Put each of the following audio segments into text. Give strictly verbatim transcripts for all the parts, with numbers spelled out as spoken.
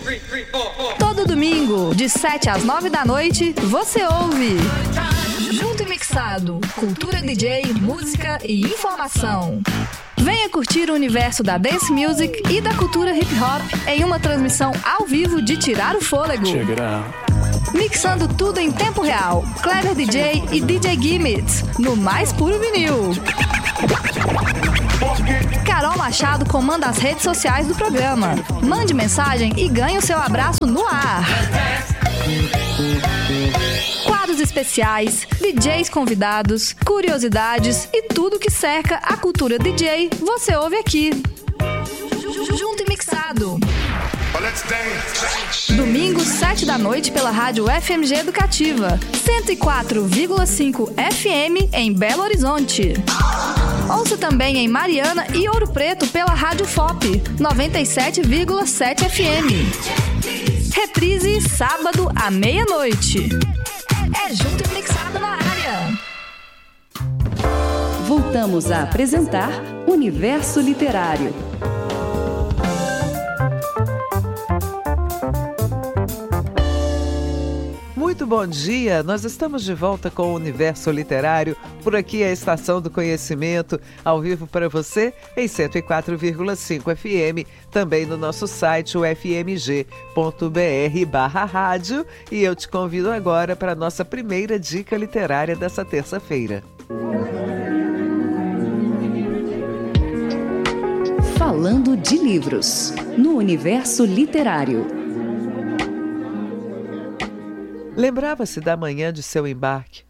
Todo domingo, de sete às nove da noite, você ouve Junto e Mixado, cultura D J, música e informação. Venha curtir o universo da dance music e da cultura hip hop em uma transmissão ao vivo de tirar o fôlego. Mixando tudo em tempo real, Clever D J e D J Gimmits, no mais puro vinil. Carol Machado comanda as redes sociais do programa. Mande mensagem e ganhe o seu abraço no ar. Quadros especiais, D Js convidados, curiosidades e tudo que cerca a cultura D J, você ouve aqui. Junto e Mixado. Domingo, sete da noite, pela rádio F M G Educativa, cento e quatro vírgula cinco F M em Belo Horizonte. Ouça também em Mariana e Ouro Preto pela rádio F O P, noventa e sete vírgula sete F M. Reprise sábado à meia-noite. É Junto e Mixado na área. Voltamos a apresentar Universo Literário. Muito bom dia, nós estamos de volta com o Universo Literário, por aqui é a Estação do Conhecimento, ao vivo para você em cento e quatro vírgula cinco F M, também no nosso site, o f m g ponto b r barra rádio, e eu te convido agora para a nossa primeira dica literária dessa terça-feira. Falando de livros, no Universo Literário. Lembrava-se da manhã de seu embarque,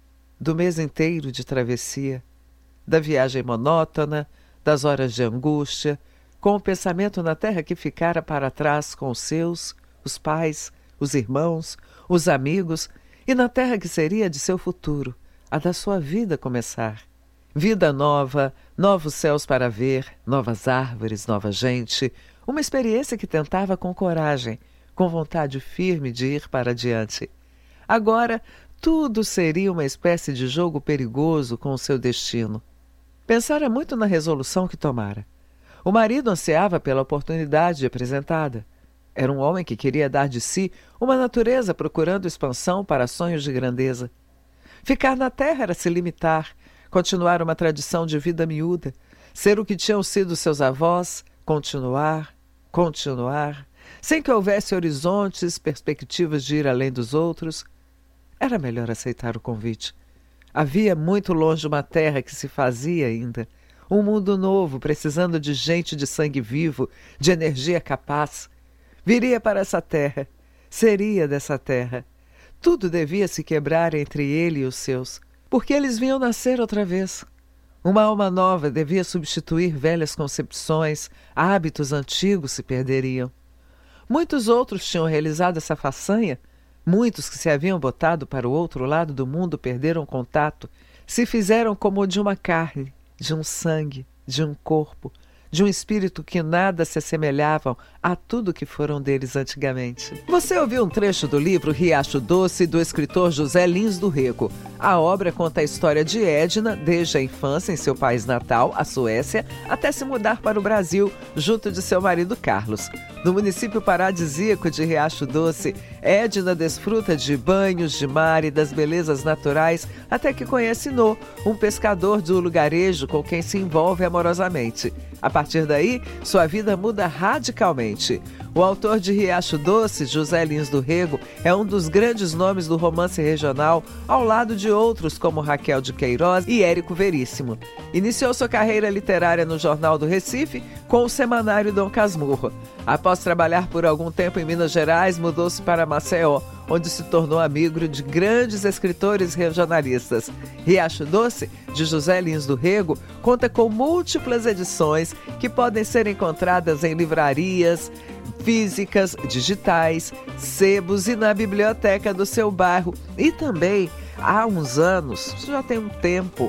do mês inteiro de travessia, da viagem monótona, das horas de angústia, com o pensamento na terra que ficara para trás com os seus, os pais, os irmãos, os amigos, e na terra que seria de seu futuro, a da sua vida começar. Vida nova, novos céus para ver, novas árvores, nova gente, uma experiência que tentava com coragem, com vontade firme de ir para adiante. Agora, tudo seria uma espécie de jogo perigoso com o seu destino. Pensara muito na resolução que tomara. O marido ansiava pela oportunidade apresentada. Era um homem que queria dar de si uma natureza procurando expansão para sonhos de grandeza. Ficar na terra era se limitar, continuar uma tradição de vida miúda, ser o que tinham sido seus avós, continuar, continuar, sem que houvesse horizontes, perspectivas de ir além dos outros. Era melhor aceitar o convite. Havia muito longe uma terra que se fazia ainda, um mundo novo, precisando de gente de sangue vivo, de energia capaz. Viria para essa terra, seria dessa terra. Tudo devia se quebrar entre ele e os seus, porque eles vinham nascer outra vez. Uma alma nova devia substituir velhas concepções, hábitos antigos se perderiam. Muitos outros tinham realizado essa façanha. Muitos que se haviam botado para o outro lado do mundo perderam contato, se fizeram como de uma carne, de um sangue, de um corpo, de um espírito que nada se assemelhavam a tudo que foram deles antigamente. Você ouviu um trecho do livro Riacho Doce, do escritor José Lins do Rego. A obra conta a história de Edna, desde a infância em seu país natal, a Suécia, até se mudar para o Brasil, junto de seu marido Carlos. No município paradisíaco de Riacho Doce, Edna desfruta de banhos de mar e das belezas naturais, até que conhece Nô, um pescador do lugarejo com quem se envolve amorosamente. A partir daí, sua vida muda radicalmente. O autor de Riacho Doce, José Lins do Rego, é um dos grandes nomes do romance regional, ao lado de outros como Raquel de Queiroz e Érico Veríssimo. Iniciou sua carreira literária no Jornal do Recife com o semanário Dom Casmurro. Após trabalhar por algum tempo em Minas Gerais, mudou-se para Maceió, onde se tornou amigo de grandes escritores regionalistas. Riacho Doce, de José Lins do Rego, conta com múltiplas edições que podem ser encontradas em livrarias físicas, digitais, sebos e na biblioteca do seu bairro. E também, há uns anos, já tem um tempo,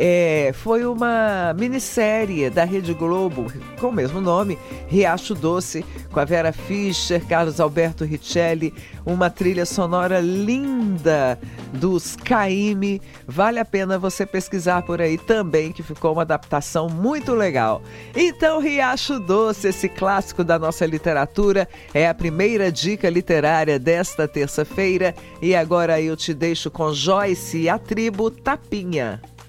É, foi uma minissérie da Rede Globo, com o mesmo nome, Riacho Doce, com a Vera Fischer, Carlos Alberto Richelli, uma trilha sonora linda dos Caymmi. Vale a pena você pesquisar por aí também, que ficou uma adaptação muito legal. Então, Riacho Doce, esse clássico da nossa literatura, é a primeira dica literária desta terça-feira. E agora eu te deixo com Joyce e a tribo Tapinha.